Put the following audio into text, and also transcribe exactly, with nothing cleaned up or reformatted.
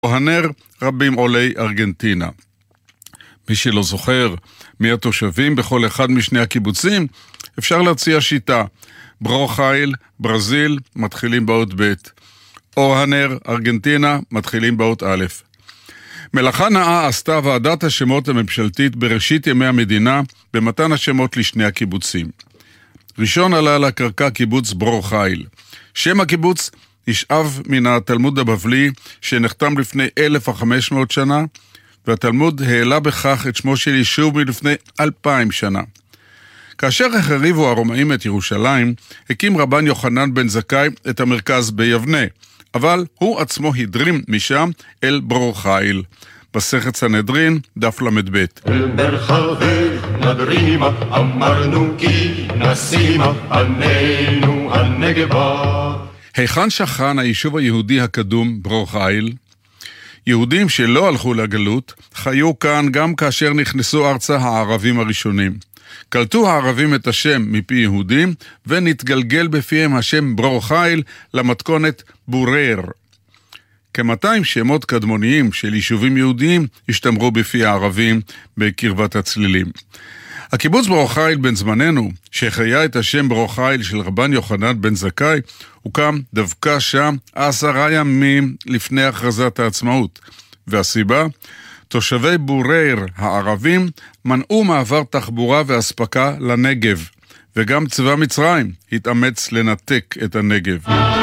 הנר רבים עולי ארגנטינה. מי שלא זוכר מי התושבים בכל אחד משני הקיבוצים, אפשר להציע שיטה. ברור חיל, ברזיל, מתחילים באות ב'. אור הנר, ארגנטינה, מתחילים באות א'. מלאכה נאה עשתה ועדת השמות הממשלתית בראשית ימי המדינה במתן השמות לשני הקיבוצים. ראשון עלה על הקרקע קיבוץ ברור חיל. שם הקיבוץ נשאב מן התלמוד הבבלי שנחתם לפני אלף וחמש מאות שנה, והתלמוד העלה בכך את שמו של יישוב מלפני אלפיים שנה. כאשר החריבו הרומאים את ירושלים, הקים רבן יוחנן בן זכאי את המרכז ביבנה, אבל הוא עצמו הדרים משם אל ברור חיל. מסכת סנהדרין, דף למד ב'. ברחבי נדרימה אמרנו כי נשימה עננו הנגבה. היכן שכן היישוב היהודי הקדום ברור חיל? יהודים שלא הלכו לגלות חיו כאן גם כאשר נכנסו ארצה הערבים הראשונים. קלטו הערבים את השם מפי יהודים ונתגלגל בפיהם השם ברור חיל למתכונת בורר. כ-מאתיים שמות קדמוניים של יישובים יהודיים השתמרו בפי הערבים בקרבת הצלילים. הקיבוץ ברור חיל בן זמננו, שחיה את השם ברור חיל של רבן יוחנן בן זכאי, הוקם דווקא שם עשרה ימים לפני הכרזת העצמאות. והסיבה? תושבי בורר הערבים מנעו מעבר תחבורה והספקה לנגב, וגם צבא מצרים התאמץ לנתק את הנגב.